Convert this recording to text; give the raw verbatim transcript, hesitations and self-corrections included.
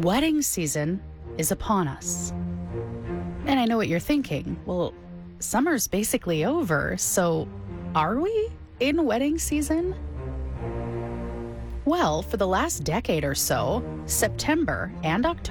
Wedding season is upon us. And I know what you're thinking. Well, summer's basically over, so are we in wedding season? Well, for the last decade or so, September and October